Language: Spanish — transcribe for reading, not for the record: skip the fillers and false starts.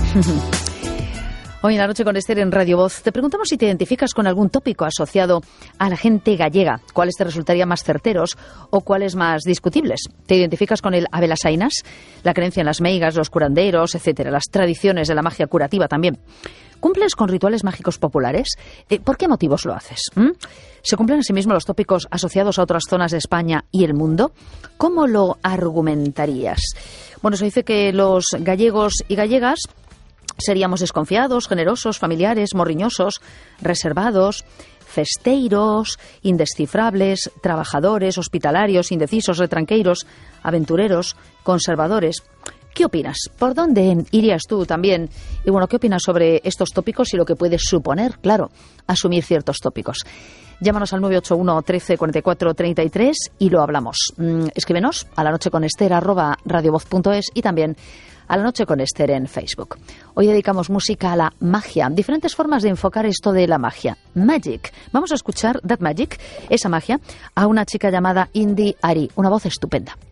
Hoy en La Noche con Esther en Radio Voz te preguntamos si te identificas con algún tópico asociado a la gente gallega, cuáles te resultarían más certeros o cuáles más discutibles. ¿Te identificas con el abelasainas, la creencia en las meigas, los curanderos, etcétera, las tradiciones de la magia curativa también? ¿Cumples con rituales mágicos populares? ¿Por qué motivos lo haces? ¿Se cumplen asimismo los tópicos asociados a otras zonas de España y el mundo? ¿Cómo lo argumentarías? Bueno, se dice que los gallegos y gallegas seríamos desconfiados, generosos, familiares, morriñosos, reservados, festeiros, indescifrables, trabajadores, hospitalarios, indecisos, retranqueiros, aventureros, conservadores. ¿Qué opinas? ¿Por dónde irías tú también? Y bueno, ¿qué opinas sobre estos tópicos y lo que puede suponer, claro, asumir ciertos tópicos? Llámanos al 981 13 44 33 y lo hablamos. Escríbenos a lanocheconester@radiovoz.es y también a La Noche con Esther en Facebook. Hoy dedicamos música a la magia, diferentes formas de enfocar esto de la magia. Magic. Vamos a escuchar That Magic, esa magia, a una chica llamada Indy Ari, una voz estupenda.